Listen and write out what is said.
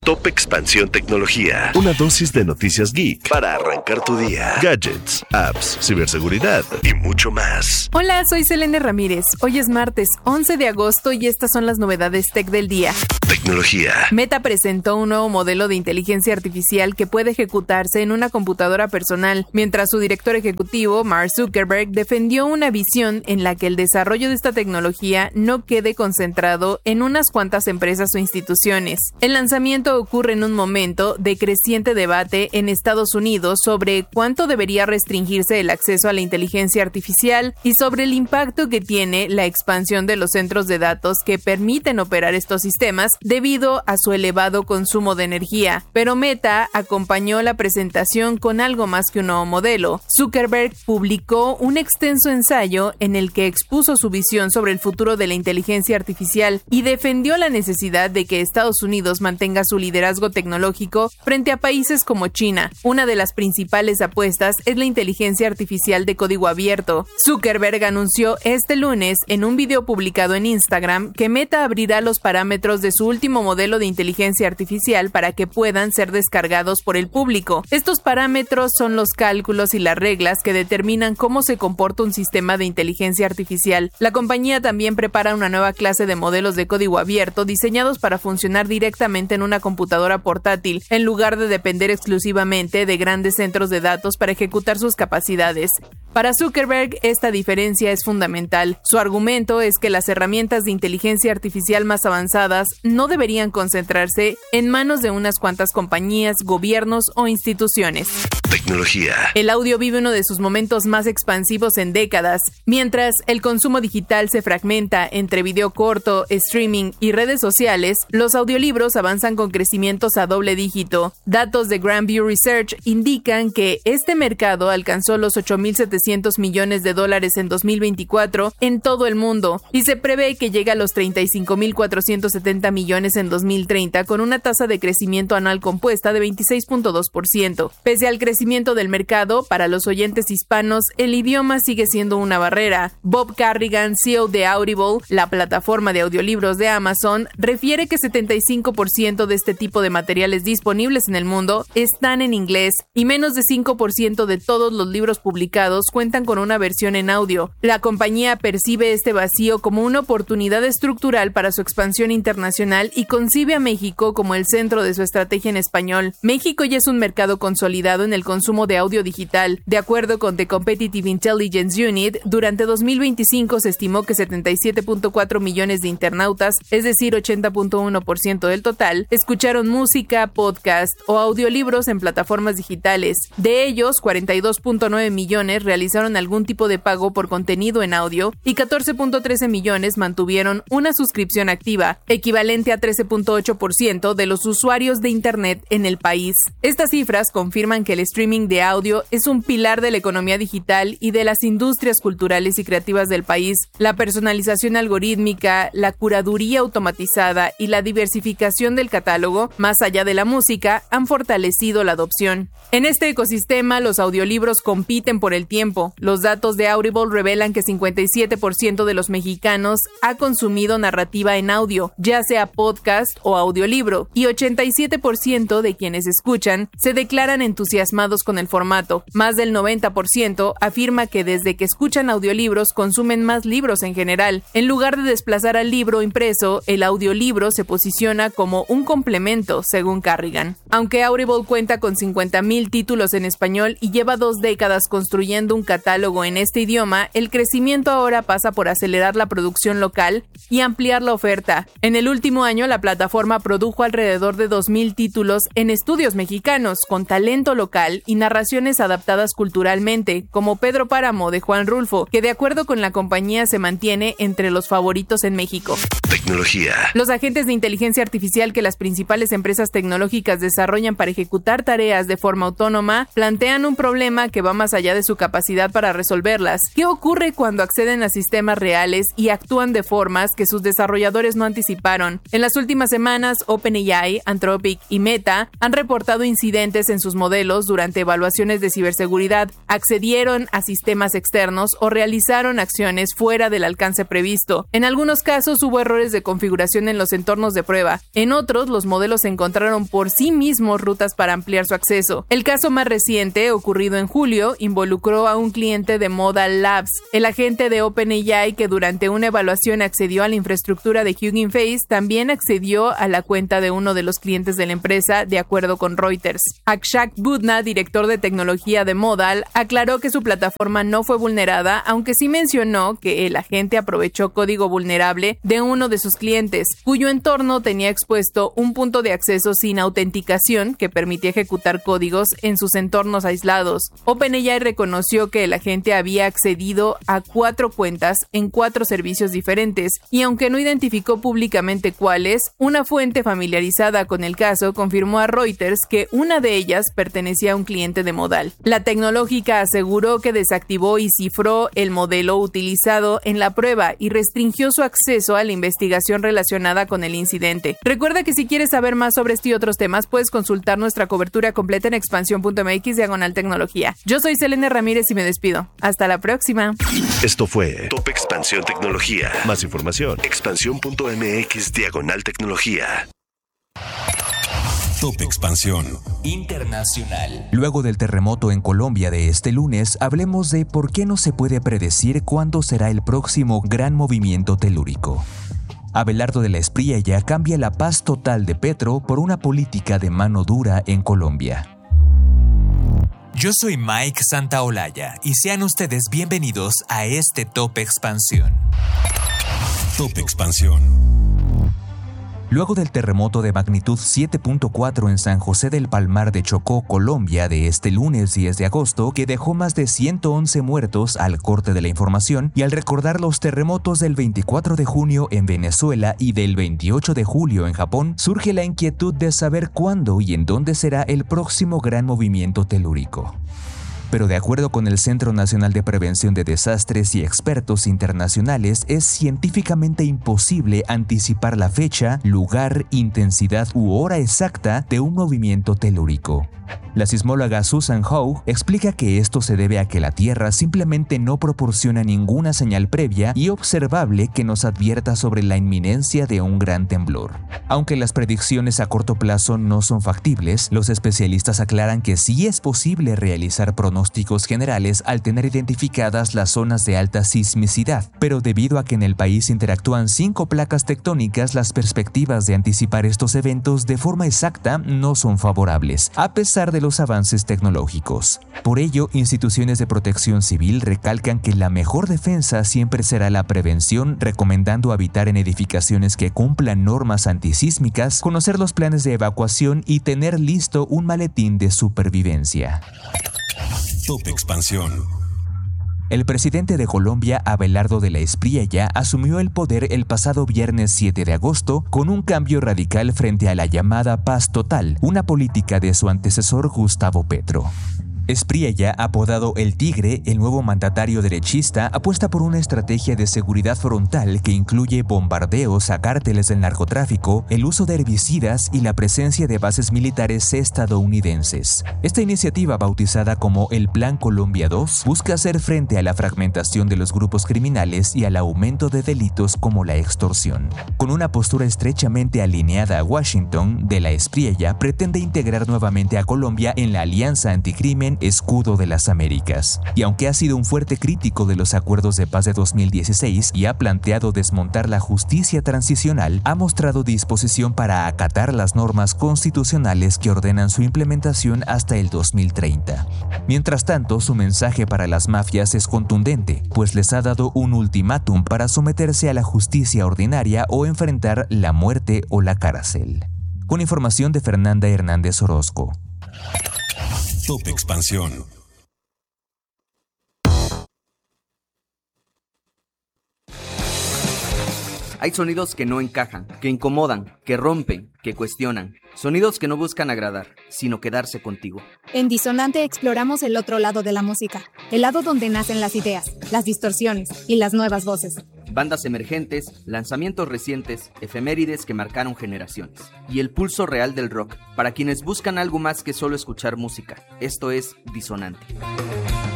Top Expansión Tecnología. Una dosis de noticias geek para arrancar tu día. Gadgets, apps, ciberseguridad y mucho más. Hola, soy Selene Ramírez. Hoy es martes 11 de agosto y estas son las novedades tech del día. Tecnología. Meta presentó un nuevo modelo de inteligencia artificial que puede ejecutarse en una computadora personal, mientras su director ejecutivo, Mark Zuckerberg, defendió una visión en la que el desarrollo de esta tecnología no quede concentrado en unas cuantas empresas o instituciones. El lanzamiento ocurre en un momento de creciente debate en Estados Unidos sobre cuánto debería restringirse el acceso a la inteligencia artificial y sobre el impacto que tiene la expansión de los centros de datos que permiten operar estos sistemas debido a su elevado consumo de energía. Pero Meta acompañó la presentación con algo más que un nuevo modelo. Zuckerberg publicó un extenso ensayo en el que expuso su visión sobre el futuro de la inteligencia artificial y defendió la necesidad de que Estados Unidos mantenga su liderazgo tecnológico frente a países como China. Una de las principales apuestas es la inteligencia artificial de código abierto. Zuckerberg anunció este lunes en un video publicado en Instagram que Meta abrirá los parámetros de su último modelo de inteligencia artificial para que puedan ser descargados por el público. Estos parámetros son los cálculos y las reglas que determinan cómo se comporta un sistema de inteligencia artificial. La compañía también prepara una nueva clase de modelos de código abierto diseñados para funcionar directamente en una computadora portátil, en lugar de depender exclusivamente de grandes centros de datos para ejecutar sus capacidades. Para Zuckerberg, esta diferencia es fundamental. Su argumento es que las herramientas de inteligencia artificial más avanzadas no deberían concentrarse en manos de unas cuantas compañías, gobiernos o instituciones. Tecnología. El audio vive uno de sus momentos más expansivos en décadas. Mientras el consumo digital se fragmenta entre video corto, streaming y redes sociales, los audiolibros avanzan con crecimientos a doble dígito. Datos de Grand View Research indican que este mercado alcanzó los $8,700 millones en 2024 en todo el mundo y se prevé que llegue a los $35,470 millones en 2030 con una tasa de crecimiento anual compuesta de 26.2%. Pese al crecimiento del mercado, para los oyentes hispanos, el idioma sigue siendo una barrera. Bob Carrigan, CEO de Audible, la plataforma de audiolibros de Amazon, refiere que 75% de este tipo de materiales disponibles en el mundo están en inglés y menos de 5% de todos los libros publicados cuentan con una versión en audio. La compañía percibe este vacío como una oportunidad estructural para su expansión internacional y concibe a México como el centro de su estrategia en español. México ya es un mercado consolidado en el consumo de audio digital. De acuerdo con The Competitive Intelligence Unit, durante 2025 se estimó que 77.4 millones de internautas, es decir, 80.1% del total, escucharon música, podcast o audiolibros en plataformas digitales. De ellos, 42.9 millones realizaron algún tipo de pago por contenido en audio y 14.13 millones mantuvieron una suscripción activa, equivalente a 13.8% de los usuarios de Internet en el país. Estas cifras confirman que el streaming de audio es un pilar de la economía digital y de las industrias culturales y creativas del país. La personalización algorítmica, la curaduría automatizada y la diversificación del catálogo, más allá de la música, han fortalecido la adopción. En este ecosistema, los audiolibros compiten por el tiempo. Los datos de Audible revelan que 57% de los mexicanos ha consumido narrativa en audio, ya sea podcast o audiolibro, y 87% de quienes escuchan se declaran entusiasmados con el formato. Más del 90% afirma que desde que escuchan audiolibros consumen más libros en general. En lugar de desplazar al libro impreso, el audiolibro se posiciona como un complemento, según Carrigan. Aunque Audible cuenta con 50,000 títulos en español y lleva 2 décadas construyendo un catálogo en este idioma, el crecimiento ahora pasa por acelerar la producción local y ampliar la oferta. En el último año, la plataforma produjo alrededor de 2,000 títulos en estudios mexicanos, con talento local y narraciones adaptadas culturalmente, como Pedro Páramo de Juan Rulfo, que de acuerdo con la compañía se mantiene entre los favoritos en México. Tecnología. Los agentes de inteligencia artificial que las principales empresas tecnológicas desarrollan para ejecutar tareas de forma autónoma plantean un problema que va más allá de su capacidad para resolverlas. ¿Qué ocurre cuando acceden a sistemas reales y actúan de formas que sus desarrolladores no anticiparon? En las últimas semanas, OpenAI, Anthropic y Meta han reportado incidentes en sus modelos durante durante evaluaciones de ciberseguridad, accedieron a sistemas externos o realizaron acciones fuera del alcance previsto. En algunos casos hubo errores de configuración en los entornos de prueba. En otros, los modelos encontraron por sí mismos rutas para ampliar su acceso. El caso más reciente, ocurrido en julio, involucró a un cliente de Modal Labs, el agente de OpenAI que durante una evaluación accedió a la infraestructura de Hugging Face, también accedió a la cuenta de uno de los clientes de la empresa, de acuerdo con Reuters. Akshat Budna, director de tecnología de Modal, aclaró que su plataforma no fue vulnerada, aunque sí mencionó que el agente aprovechó código vulnerable de uno de sus clientes, cuyo entorno tenía expuesto un punto de acceso sin autenticación que permitía ejecutar códigos en sus entornos aislados. OpenAI reconoció que el agente había accedido a 4 cuentas en 4 servicios diferentes, y aunque no identificó públicamente cuáles, una fuente familiarizada con el caso confirmó a Reuters que una de ellas pertenecía a un cliente de Modal. La tecnológica aseguró que desactivó y cifró el modelo utilizado en la prueba y restringió su acceso a la investigación relacionada con el incidente. Recuerda que si quieres saber más sobre este y otros temas, puedes consultar nuestra cobertura completa en expansión.mx/tecnología. Yo soy Selene Ramírez y me despido. Hasta la próxima. Esto fue Top Expansión Tecnología. Más información, expansión.mx/tecnología. Top Expansión Internacional. Luego del terremoto en Colombia de este lunes, hablemos de por qué no se puede predecir cuándo será el próximo gran movimiento telúrico. Abelardo de la Espriella cambia la paz total de Petro por una política de mano dura en Colombia. Yo soy Mike Santaolalla y sean ustedes bienvenidos a este Top Expansión. Top Expansión. Luego del terremoto de magnitud 7.4 en San José del Palmar de Chocó, Colombia, de este lunes 10 de agosto, que dejó más de 111 muertos al corte de la información, y al recordar los terremotos del 24 de junio en Venezuela y del 28 de julio en Japón, surge la inquietud de saber cuándo y en dónde será el próximo gran movimiento telúrico. Pero de acuerdo con el Centro Nacional de Prevención de Desastres y expertos internacionales, es científicamente imposible anticipar la fecha, lugar, intensidad u hora exacta de un movimiento telúrico. La sismóloga Susan Howe explica que esto se debe a que la Tierra simplemente no proporciona ninguna señal previa y observable que nos advierta sobre la inminencia de un gran temblor. Aunque las predicciones a corto plazo no son factibles, los especialistas aclaran que sí es posible realizar pronósticos generales al tener identificadas las zonas de alta sismicidad, pero debido a que en el país interactúan 5 placas tectónicas, las perspectivas de anticipar estos eventos de forma exacta no son favorables, a pesar de los avances tecnológicos. Por ello, instituciones de protección civil recalcan que la mejor defensa siempre será la prevención, recomendando habitar en edificaciones que cumplan normas antisísmicas, conocer los planes de evacuación y tener listo un maletín de supervivencia. Top Expansión. El presidente de Colombia, Abelardo de la Espriella, asumió el poder el pasado viernes 7 de agosto con un cambio radical frente a la llamada paz total, una política de su antecesor Gustavo Petro. Espriella, apodado El Tigre, el nuevo mandatario derechista, apuesta por una estrategia de seguridad frontal que incluye bombardeos a cárteles del narcotráfico, el uso de herbicidas y la presencia de bases militares estadounidenses. Esta iniciativa, bautizada como el Plan Colombia 2, busca hacer frente a la fragmentación de los grupos criminales y al aumento de delitos como la extorsión. Con una postura estrechamente alineada a Washington, de la Espriella pretende integrar nuevamente a Colombia en la Alianza Anticrimen Escudo de las Américas. Y aunque ha sido un fuerte crítico de los acuerdos de paz de 2016 y ha planteado desmontar la justicia transicional, ha mostrado disposición para acatar las normas constitucionales que ordenan su implementación hasta el 2030. Mientras tanto, su mensaje para las mafias es contundente, pues les ha dado un ultimátum para someterse a la justicia ordinaria o enfrentar la muerte o la cárcel. Con información de Fernanda Hernández Orozco. Top Expansión. Hay sonidos que no encajan, que incomodan, que rompen, que cuestionan. Sonidos que no buscan agradar, sino quedarse contigo. En Disonante exploramos el otro lado de la música, el lado donde nacen las ideas, las distorsiones y las nuevas voces. bandas emergentes, lanzamientos recientes, efemérides que marcaron generaciones. Y el pulso real del rock, para quienes buscan algo más que solo escuchar música. Esto es Disonante.